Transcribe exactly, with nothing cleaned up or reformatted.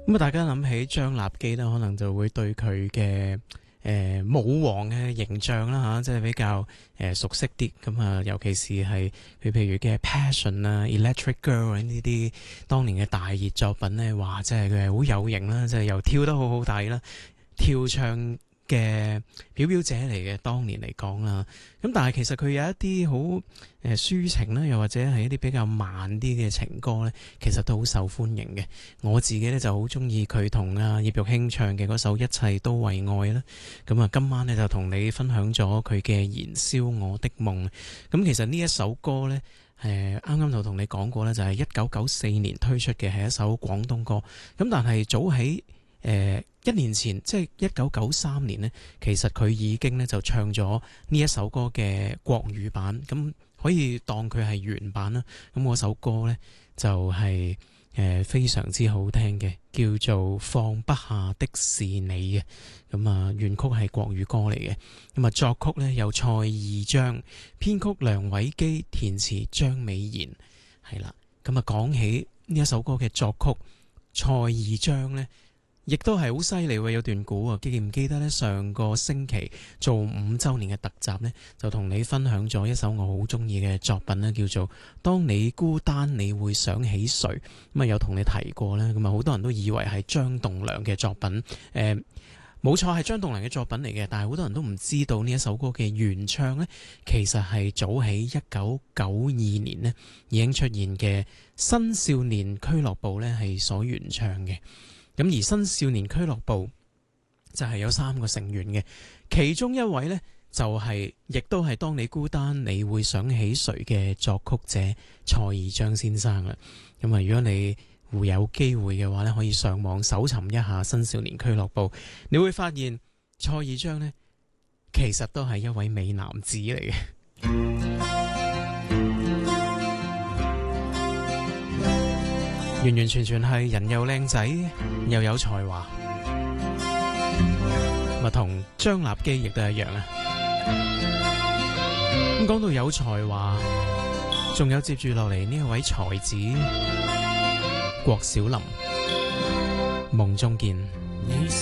咁啊，大家諗起張立基咧，可能就會對佢嘅誒舞王嘅形象啦吓，即係比較誒、呃、熟悉啲。咁啊，尤其是係佢譬如嘅 Passion 啊、Electric Girl 呢啲當年嘅大熱作品咧，哇！即係佢係好有型啦，即係又跳得好好睇啦，跳唱嘅表表者嚟嘅，當年嚟講啦。咁但係其實佢有一啲好誒抒情啦，又或者係一啲比較慢啲嘅情歌咧，其實都好受歡迎嘅。我自己咧就好中意佢同阿葉玉卿唱嘅嗰首《一切都為愛》啦。咁啊，今晚咧就同你分享咗佢嘅《燃燒我的夢》。咁其實呢一首歌咧，誒啱啱就同你講過咧，就係一九九四年推出嘅，係一首廣東歌。咁但係早喺誒、呃、一年前，即係一九九三年呢，其實佢已經咧就唱咗呢一首歌嘅國語版，咁可以當佢係原版啦。咁嗰首歌呢，就係、是、誒、呃、非常之好聽嘅，叫做《放不下的是你》嘅。咁啊，原曲係國語歌嚟嘅。咁啊，作曲呢，有蔡義章，編曲梁偉基，填詞張美賢。係啦，咁啊講起呢一首歌嘅作曲蔡義章呢，亦都係好犀利喎，有段古啊，記唔記得呢？上個星期做五週年嘅特集呢，就同你分享咗一首我好中意嘅作品呢，叫做《當你孤單你會想起誰》。咁啊，有同你提過呢，咁啊好多人都以為係張棟樑嘅作品，誒、呃，冇錯係張棟樑嘅作品嚟嘅，但係好多人都唔知道呢一首歌嘅原唱呢，其實係早喺一九九二年呢已經出現嘅新少年俱樂部呢係所原唱嘅。咁而新少年俱樂部就係有三個成員嘅，其中一位呢，就係、是、亦都係當你孤單你會想起誰嘅作曲者蔡義章先生啦。咁啊，如果你會有機會嘅話呢，可以上網搜尋一下新少年俱樂部，你會發現蔡義章呢，其實都係一位美男子嚟嘅。完完全全係人又靚仔又有才華，咪同張立基亦都一樣啊！咁講到有才華，仲有接住落嚟呢一位才子郭小霖，夢中見。